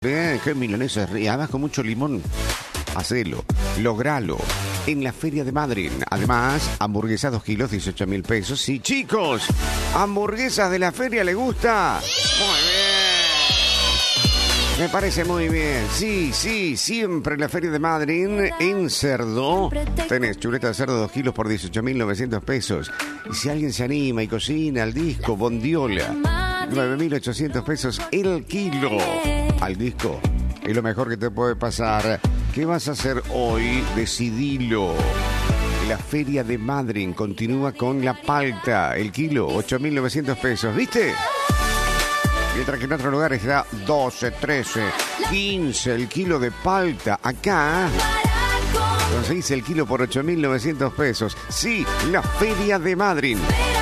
Qué milanesa, además con mucho limón. Hacelo, logralo. En la Feria de Madrid. Además, hamburguesas 2 kilos, 18.000 pesos. Sí, chicos, hamburguesas de la feria, ¿le gusta? Muy bien. Me parece muy bien. Sí, siempre en la Feria de Madrid, en cerdo. Tenés chuleta de cerdo 2 kilos por 18.900 pesos. Y si alguien se anima y cocina al disco, bondiola, 9.800 pesos el kilo. Al disco. Es lo mejor que te puede pasar. ¿Qué vas a hacer hoy? Decidilo. La Feria de Madrid continúa con la palta. El kilo, 8.900 pesos. ¿Viste? Mientras que en otros lugares da 12, 13, 15 el kilo de palta. Acá conseguís el kilo por 8.900 pesos. Sí, la Feria de Madrid.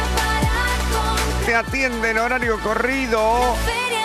Te atiende en horario corrido.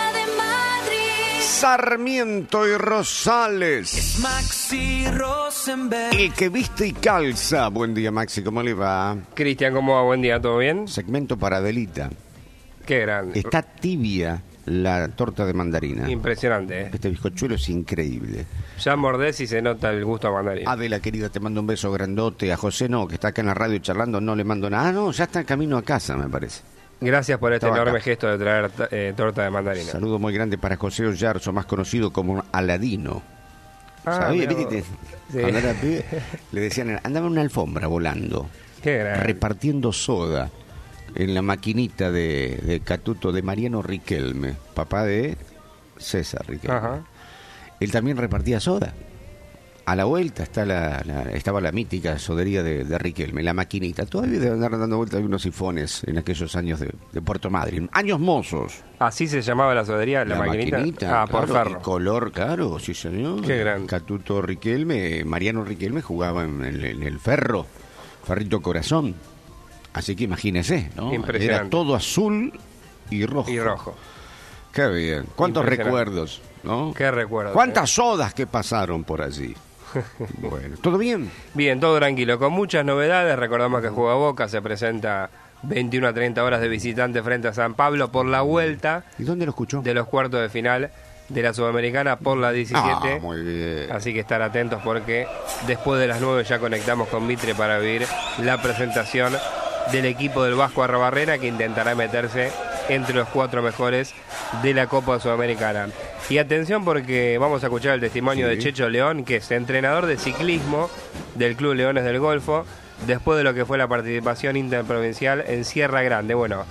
Sarmiento y Rosales. Maxi Rosenberg. El que viste y calza. Buen día, Maxi, ¿cómo le va? Cristian, ¿cómo va? Buen día, ¿todo bien? Segmento para Adelita. Qué grande. Está tibia la torta de mandarina. Impresionante, ¿eh? Este bizcochuelo es increíble. Ya mordés y se nota el gusto a mandarina. Adela, querida, te mando un beso grandote. A José no, que está acá en la radio charlando, no le mando nada. Ah, no, ya está en camino a casa, me parece. Gracias por este Estaba enorme acá. gesto de traer torta de mandarina. Saludo muy grande para José Ollarzo, más conocido como Aladino. ¿Sabía? mirá ¿Viste? vos. Sí. Cuando era pibe, le decían, andaba en una alfombra volando, Qué grande. repartiendo soda en la maquinita de Catuto de Mariano Riquelme, papá de César Riquelme. Ajá. Él también repartía soda. A la vuelta estaba la mítica sodería de Riquelme, la maquinita. Todavía deben andar dando vueltas algunos sifones en aquellos años de Puerto Madryn. Años mozos. ¿Así se llamaba la sodería, la maquinita? Por claro, ferro. el color, claro, sí señor. Qué grande. Catuto Riquelme, Mariano Riquelme jugaba en el Ferrito Corazón. Así que imagínese, ¿no? Impresionante. Era todo azul y rojo. Y rojo. Qué bien. ¿Cuántos Impresionante. recuerdos, no? Qué recuerdo. ¿Cuántas sodas que pasaron por allí? Bueno, ¿todo bien? Bien, todo tranquilo. Con muchas novedades. Recordamos que juega Boca. Se presenta 21 a 30 horas de visitante frente a San Pablo por la vuelta ¿Y dónde lo escuchó? de los cuartos de final de la Sudamericana por la 17. Ah, muy bien. Así que estar atentos porque después de las 9 ya conectamos con Mitre para vivir la presentación del equipo del Vasco Arrobarrena, que intentará meterse entre los 4 mejores de la Copa Sudamericana. Y atención porque vamos a escuchar el testimonio Sí. de Checho León, que es entrenador de ciclismo del Club Leones del Golfo, después de lo que fue la participación interprovincial en Sierra Grande. Bueno,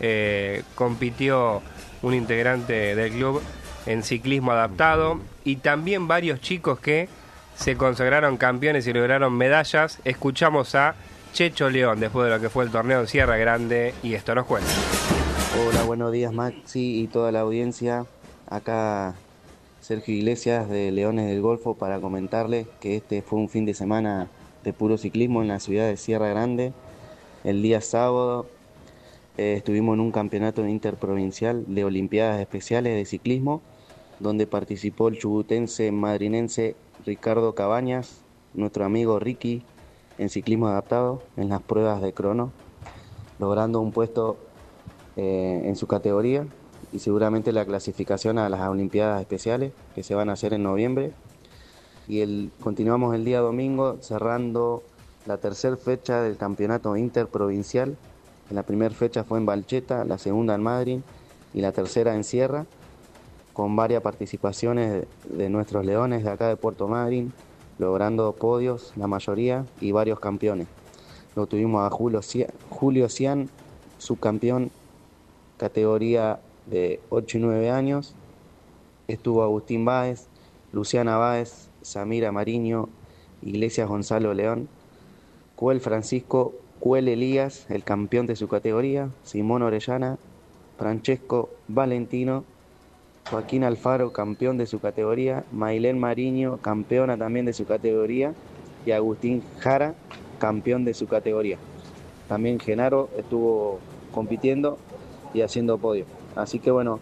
compitió un integrante del club en ciclismo adaptado y también varios chicos que se consagraron campeones y lograron medallas. Escuchamos a Checho León después de lo que fue el torneo en Sierra Grande y esto nos cuenta. Hola, buenos días Maxi y toda la audiencia. Acá Sergio Iglesias de Leones del Golfo para comentarles que este fue un fin de semana de puro ciclismo en la ciudad de Sierra Grande. El día sábado estuvimos en un campeonato interprovincial de Olimpiadas Especiales de Ciclismo, donde participó el chubutense madrinense Ricardo Cabañas, nuestro amigo Ricky, en ciclismo adaptado, en las pruebas de crono, logrando un puesto en su categoría y seguramente la clasificación a las Olimpiadas Especiales que se van a hacer en noviembre. Y continuamos el día domingo cerrando la tercera fecha del campeonato interprovincial. La primera fecha fue en Valcheta, la segunda en Madrid y la tercera en Sierra, con varias participaciones de nuestros leones de acá de Puerto Madryn, logrando podios, la mayoría, y varios campeones. Lo tuvimos a Julio Cian, subcampeón categoría de 8 y 9 años. Estuvo Agustín Báez, Luciana Báez, Samira Mariño, Iglesias Gonzalo León, Cuel Francisco, Cuel Elías, el campeón de su categoría, Simón Orellana, Francesco Valentino, Joaquín Alfaro, campeón de su categoría, Mailén Mariño, campeona también de su categoría, y Agustín Jara, campeón de su categoría. También Genaro estuvo compitiendo y haciendo podio. Así que bueno,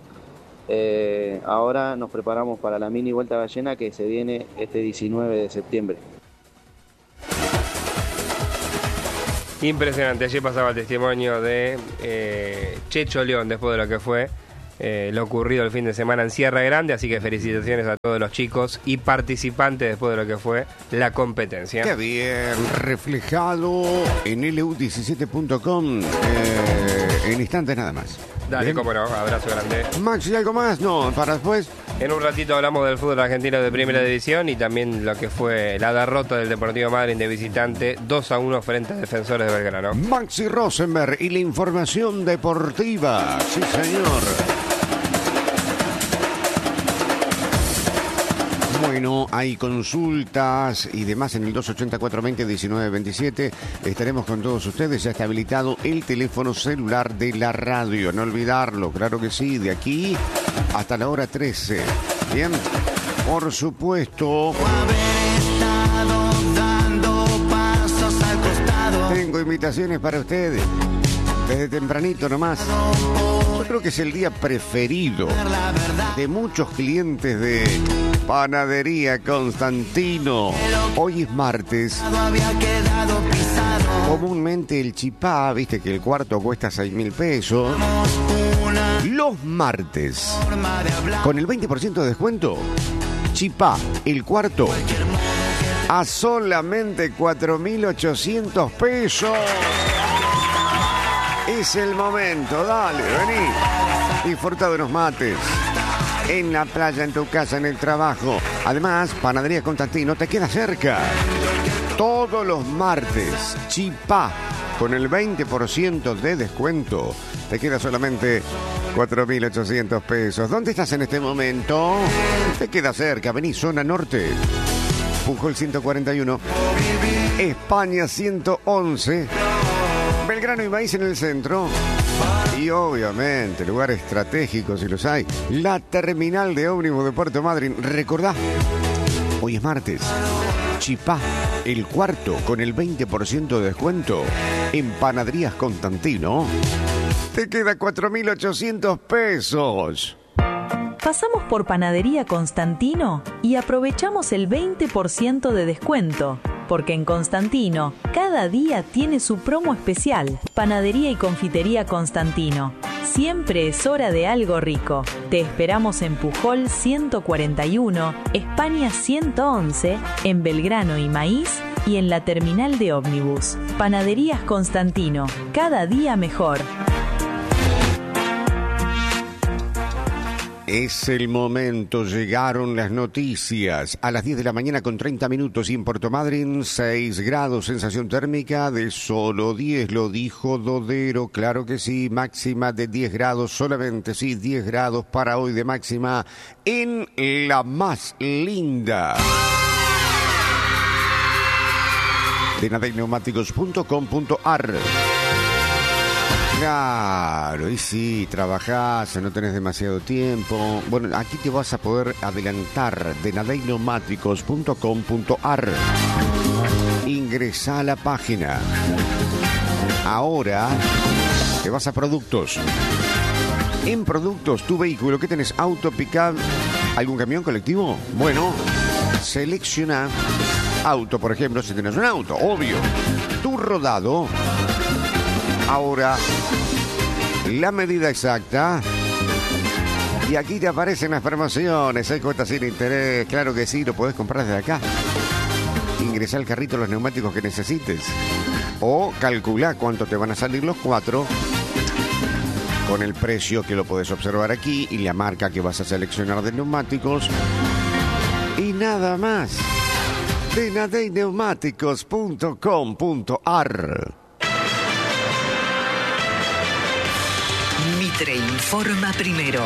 ahora nos preparamos para la mini Vuelta Ballena que se viene este 19 de septiembre. Impresionante, allí pasaba el testimonio de Checho León después de lo que fue lo ocurrido el fin de semana en Sierra Grande, así que felicitaciones a todos los chicos y participantes después de lo que fue la competencia. Qué bien, reflejado en lu17.com en instantes nada más. Dale, Bien. cómo no, abrazo grande. Max, ¿y algo más? No, para después. En un ratito hablamos del fútbol argentino de primera división y también lo que fue la derrota del Deportivo Madryn de visitante 2-1 frente a Defensores de Belgrano. Maxi Rosenberg y la información deportiva. Sí, señor. Bueno, hay consultas y demás en el 280-420-1927. Estaremos con todos ustedes. Ya está habilitado el teléfono celular de la radio. No olvidarlo, claro que sí, de aquí hasta la hora 13. Bien, por supuesto. Tengo invitaciones para ustedes. Desde tempranito nomás. Yo creo que es el día preferido de muchos clientes de Panadería Constantino. Hoy es martes. Comúnmente el chipá, viste que el cuarto cuesta 6.000 pesos. Los martes, con el 20% de descuento, chipá, el cuarto, a solamente 4.800 pesos. Es el momento, dale, vení. Disfruta de unos mates. En la playa, en tu casa, en el trabajo. Además, Panadería Constantino te queda cerca. Todos los martes, chipá, con el 20% de descuento. Te queda solamente 4.800 pesos. ¿Dónde estás en este momento? Te queda cerca, vení, zona norte. Pujol 141. España 111. Belgrano y Maíz en el centro. Y obviamente, lugares estratégicos si los hay. La terminal de ómnibus de Puerto Madryn. Recordá, hoy es martes. Chipá, el cuarto con el 20% de descuento. En Panaderías Constantino. Te queda 4.800 pesos. Pasamos por Panadería Constantino y aprovechamos el 20% de descuento. Porque en Constantino, cada día tiene su promo especial. Panadería y Confitería Constantino. Siempre es hora de algo rico. Te esperamos en Pujol 141, España 111, en Belgrano y Maíz y en la terminal de ómnibus. Panaderías Constantino. Cada día mejor. Es el momento, llegaron las noticias. A las 10 de la mañana con 30 minutos y en Puerto Madryn, 6 grados, sensación térmica de solo 10, lo dijo Dodero, claro que sí, máxima de 10 grados, solamente sí, 10 grados para hoy de máxima en la más linda. De nadeyneumáticos.com.ar. Claro, y sí, trabajás, no tenés demasiado tiempo. Bueno, aquí te vas a poder adelantar de nadeyneumáticos.com.ar. Ingresá a la página. Ahora te vas a productos. En productos, tu vehículo, ¿qué tenés? Auto, pick-up, algún camión colectivo. Bueno, selecciona auto, por ejemplo, si tenés un auto, obvio. Tu rodado. Ahora, la medida exacta. Y aquí te aparecen las promociones. Hay cuotas sin interés. Claro que sí, lo podés comprar desde acá. Ingresá al carrito los neumáticos que necesites. O calcula cuánto te van a salir los 4. Con el precio que lo podés observar aquí. Y la marca que vas a seleccionar de neumáticos. Y nada más. De nadeyneumáticos.com.ar. Mitre informa primero.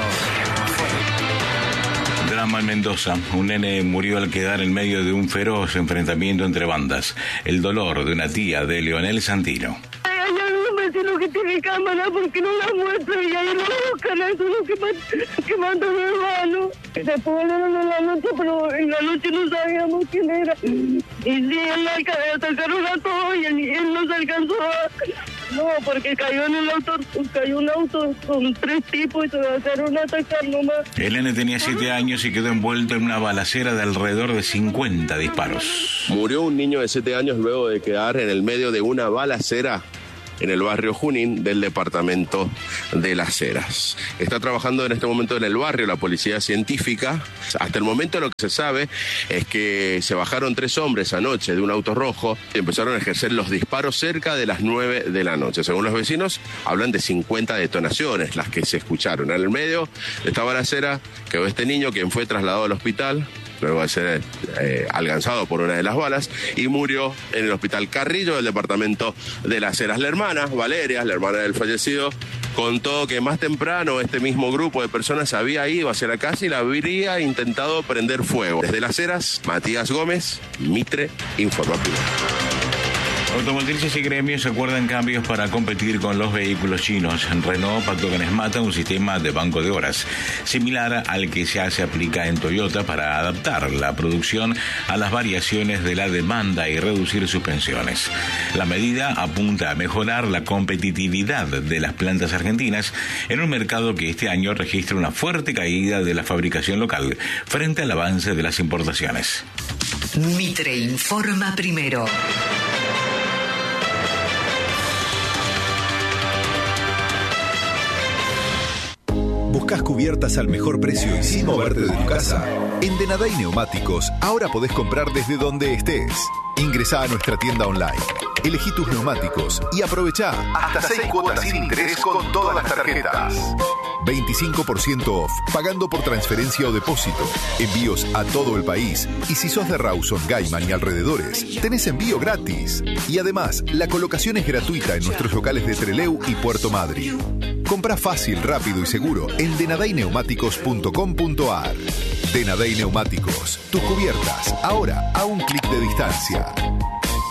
Drama en Mendoza. Un nene murió al quedar en medio de un feroz enfrentamiento entre bandas. El dolor de una tía de Leonel Santino. Hay un vecino que tiene cámara porque no la muestra y ahí no buscan eso lo que manda mi hermano. Se fueron en la noche, pero en la noche no sabíamos quién era. Y sí, él sacaron a todos y él no se alcanzó a... No, porque cayó en el auto, cayó un auto con 3 tipos y se dejaron atacar nomás. El nene tenía 7 años y quedó envuelto en una balacera de alrededor de 50 disparos. Murió un niño de 7 años luego de quedar en el medio de una balacera en el barrio Junín del departamento de Las Heras. Está trabajando en este momento en el barrio la policía científica. Hasta el momento lo que se sabe es que se bajaron 3 hombres anoche de un auto rojo y empezaron a ejercer los disparos cerca de las 9 de la noche. Según los vecinos, hablan de 50 detonaciones las que se escucharon. En el medio de esta balacera quedó este niño, quien fue trasladado al hospital luego de ser alcanzado por una de las balas, y murió en el hospital Carrillo del departamento de Las Heras. La hermana, Valeria, la hermana del fallecido, contó que más temprano este mismo grupo de personas había ido hacia la casa y la habría intentado prender fuego. Desde Las Heras, Matías Gómez, Mitre, informa primero. Automotrices y gremios acuerdan cambios para competir con los vehículos chinos. Renault pactó con Smata un sistema de banco de horas, similar al que ya se aplica en Toyota para adaptar la producción a las variaciones de la demanda y reducir suspensiones. La medida apunta a mejorar la competitividad de las plantas argentinas en un mercado que este año registra una fuerte caída de la fabricación local frente al avance de las importaciones. Mitre informa primero. ¿Buscas cubiertas al mejor precio y sin moverte de tu casa? En Denaday Neumáticos ahora podés comprar desde donde estés. Ingresá a nuestra tienda online, elegí tus neumáticos y aprovechá hasta 6 cuotas sin interés con todas las tarjetas. 25% off, pagando por transferencia o depósito. Envíos a todo el país. Y si sos de Rawson, Gaiman y alrededores, tenés envío gratis. Y además, la colocación es gratuita en nuestros locales de Trelew y Puerto Madryn. Comprá fácil, rápido y seguro en denadayneumáticos.com.ar. Denaday Neumáticos, tus cubiertas, ahora a un clic de distancia.